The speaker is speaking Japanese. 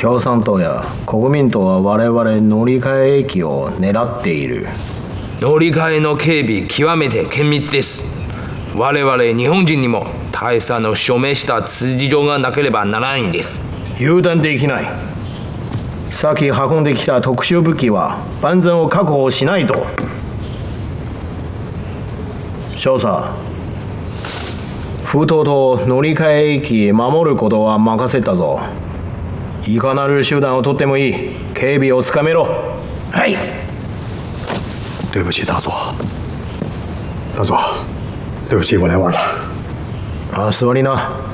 共産党や国民党は我々乗り換え駅を狙っている。 乗り換えの警備極めて厳密です。我々日本人にも大佐の署名した通知状がなければならないんです。 油断できない。先運んできた特殊武器は万全を確保しないと。少佐、封筒と乗り換え駅守ることは任せたぞ。いかなる手段を取ってもいい。警備をつかめろ。はい。 对不起，大佐。大佐，对不起，我来晚了。 あ、座りな。